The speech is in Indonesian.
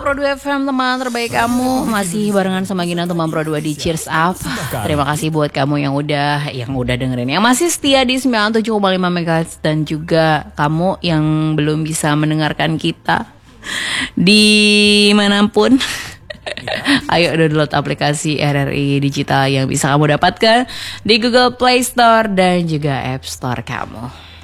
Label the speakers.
Speaker 1: Pro 2 FM, teman terbaik kamu. Masih barengan sama Gina teman Pro 2 di Cheers Up. Terima kasih buat kamu yang udah dengerin, yang masih setia di 97,5 MHz, dan juga kamu yang belum bisa mendengarkan kita dimanapun. Ayo download aplikasi RRI Digital yang bisa kamu dapatkan di Google Play Store dan juga App Store kamu.